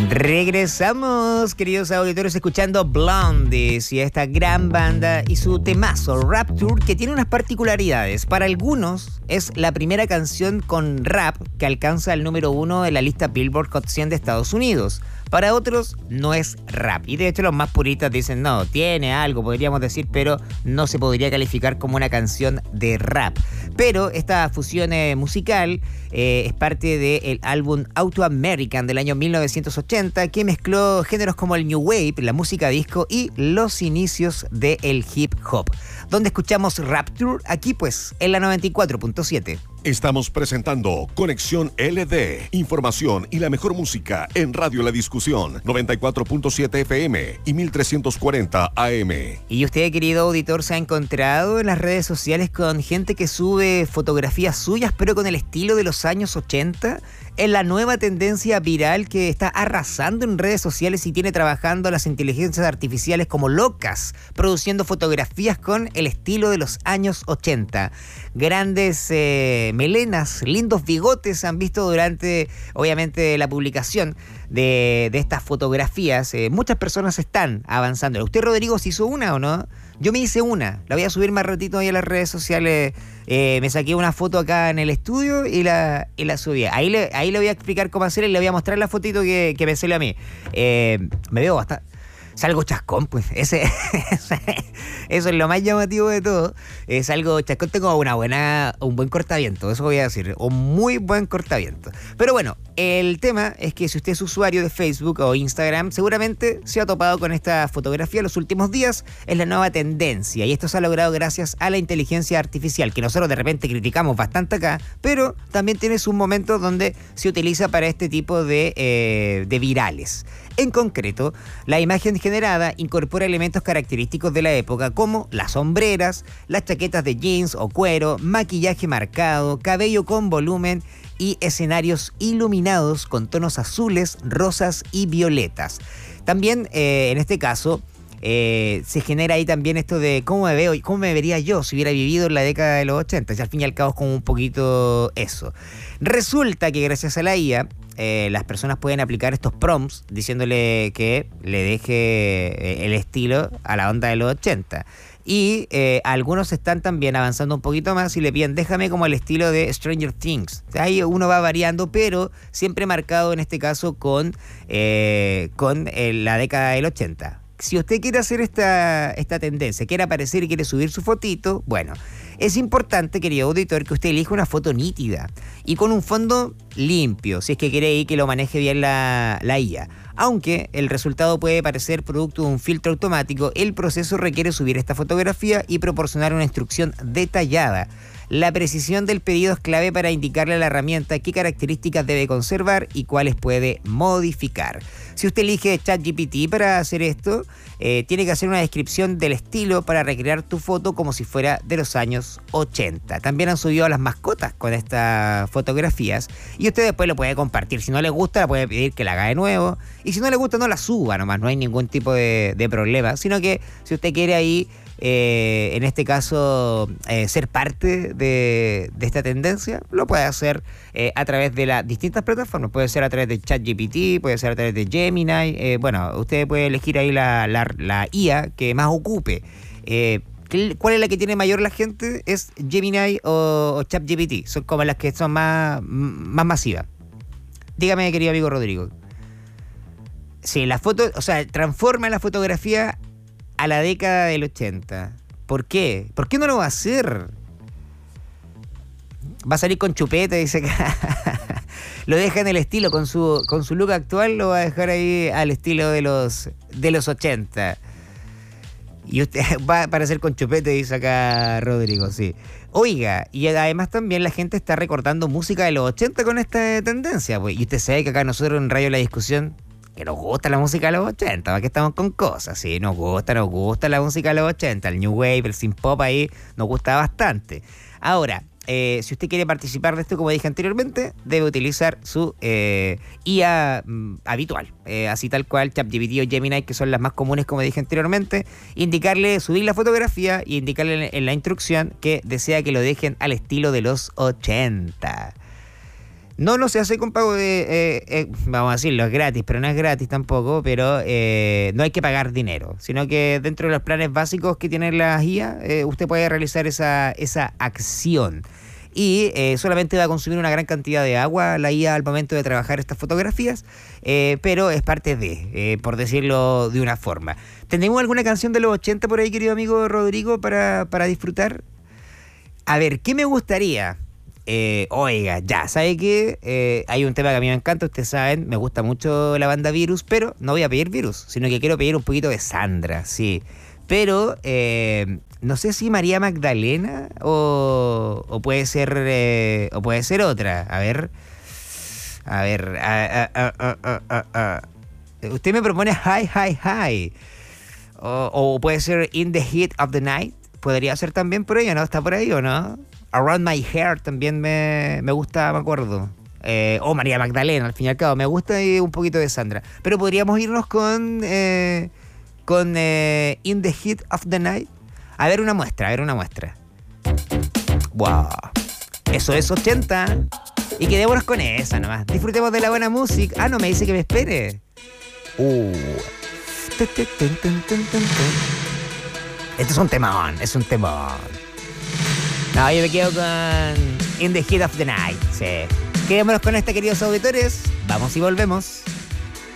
Regresamos, queridos auditores, escuchando Blondies y esta gran banda y su temazo Rapture, que tiene unas particularidades. Para algunos es la primera canción con rap que alcanza el número 1 en la lista Billboard Hot 100 de Estados Unidos. Para otros no es rap. Y de hecho los más puristas dicen, no, tiene algo, podríamos decir, pero no se podría calificar como una canción de rap. Pero esta fusión musical es parte del álbum Auto American del año 1980, que mezcló géneros como el New Wave, la música disco y los inicios del hip hop. Donde escuchamos Rapture, aquí pues, en la 94.7. Estamos presentando Conexión LD, información y la mejor música en Radio La Discusión, 94.7 FM y 1340 AM. ¿Y usted, querido auditor, se ha encontrado en las redes sociales con gente que sube fotografías suyas, pero con el estilo de los años 80? Es la nueva tendencia viral que está arrasando en redes sociales y tiene trabajando las inteligencias artificiales como locas, produciendo fotografías con el estilo de los años 80. Grandes melenas, lindos bigotes han visto durante, obviamente, la publicación de estas fotografías. Muchas personas están avanzando. ¿Usted, Rodrigo, se hizo una o no? Yo me hice una. La voy a subir más ratito ahí a las redes sociales. Me saqué una foto acá en el estudio y la subí. Ahí le voy a explicar cómo hacerla y le voy a mostrar la fotito que me salió a mí. Me veo bastante... Salgo chascón, pues. Eso es lo más llamativo de todo. Salgo chascón, tengo un buen cortaviento, eso voy a decir. Un muy buen cortaviento. Pero bueno, el tema es que si usted es usuario de Facebook o Instagram, seguramente se ha topado con esta fotografía en los últimos días. Es la nueva tendencia y esto se ha logrado gracias a la inteligencia artificial, que nosotros de repente criticamos bastante acá, pero también tiene sus momentos donde se utiliza para este tipo de virales. En concreto, la imagen generada incorpora elementos característicos de la época como las sombreras, las chaquetas de jeans o cuero, maquillaje marcado, cabello con volumen y escenarios iluminados con tonos azules, rosas y violetas. También, en este caso, se genera ahí también esto de cómo me veo y cómo me vería yo si hubiera vivido en la década de los 80. Y al fin y al cabo es como un poquito eso. Resulta que gracias a la IA, las personas pueden aplicar estos prompts diciéndole que le deje el estilo a la onda de los 80. Y algunos están también avanzando un poquito más y le piden déjame como el estilo de Stranger Things. Ahí uno va variando, pero siempre marcado en este caso con la década del 80. Si usted quiere hacer esta tendencia, quiere aparecer y quiere subir su fotito, bueno, es importante, querido auditor, que usted elija una foto nítida y con un fondo limpio, si es que quiere ir que lo maneje bien la IA. Aunque el resultado puede parecer producto de un filtro automático, el proceso requiere subir esta fotografía y proporcionar una instrucción detallada. La precisión del pedido es clave para indicarle a la herramienta qué características debe conservar y cuáles puede modificar. Si usted elige ChatGPT para hacer esto, tiene que hacer una descripción del estilo para recrear tu foto como si fuera de los años 80. También han subido a las mascotas con estas fotografías y usted después lo puede compartir. Si no le gusta, le puede pedir que la haga de nuevo. Y si no le gusta, no la suba nomás, no hay ningún tipo de problema. Sino que si usted quiere ahí, en este caso, ser parte de esta tendencia, lo puede hacer a través de las distintas plataformas. Puede ser a través de ChatGPT, puede ser a través de Gemini. Bueno, usted puede elegir ahí la IA que más ocupe. ¿Cuál es la que tiene mayor la gente? ¿Es Gemini o ChatGPT? Son como las que son más masivas. Dígame, querido amigo Rodrigo. Sí, la foto, o sea, transforma la fotografía a la década del 80. ¿Por qué? ¿Por qué no lo va a hacer? Va a salir con chupete, dice acá. Lo deja en el estilo, con su look actual lo va a dejar ahí al estilo de los 80. Y usted va a aparecer con chupete, dice acá Rodrigo, sí. Oiga, y además también la gente está recordando música de los 80 con esta tendencia, pues. Y usted sabe que acá nosotros en Radio La Discusión, que nos gusta la música de los 80, ¿para qué estamos con cosas? Sí, nos gusta la música de los 80, el New Wave, el synth pop ahí, nos gusta bastante. Ahora, si usted quiere participar de esto, como dije anteriormente, debe utilizar su IA habitual, así tal cual, ChatGPT o Gemini, que son las más comunes, como dije anteriormente, subir la fotografía y indicarle en la instrucción que desea que lo dejen al estilo de los 80. No se hace con pago de, vamos a decirlo, es gratis, pero no es gratis tampoco, pero no hay que pagar dinero, sino que dentro de los planes básicos que tienen las IA, usted puede realizar esa acción. Y solamente va a consumir una gran cantidad de agua la IA al momento de trabajar estas fotografías, pero es parte de, por decirlo de una forma. ¿Tenemos alguna canción de los 80 por ahí, querido amigo Rodrigo, para disfrutar? A ver, ¿qué me gustaría? Oiga, ya, ¿sabe qué? Hay un tema que a mí me encanta, ustedes saben, me gusta mucho la banda Virus, pero no voy a pedir Virus, sino que quiero pedir un poquito de Sandra, sí. Pero no sé si María Magdalena o puede ser otra. A ver. Usted me propone Hi, Hi, Hi. O puede ser In the Heat of the Night. Podría ser también por ella, ¿no? ¿Está por ahí o no? Around My Hair también me gusta, me acuerdo. O María Magdalena, al fin y al cabo. Me gusta y un poquito de Sandra. Pero podríamos irnos con In the Heat of the Night. A ver una muestra. Wow. Eso es 80. Y quedémonos con esa nomás. Disfrutemos de la buena música. Ah, no, me dice que me espere. Esto es un temón, No, yo me quedo con In the Heat of the Night, sí. Quedémonos con esta, queridos auditores. Vamos y volvemos.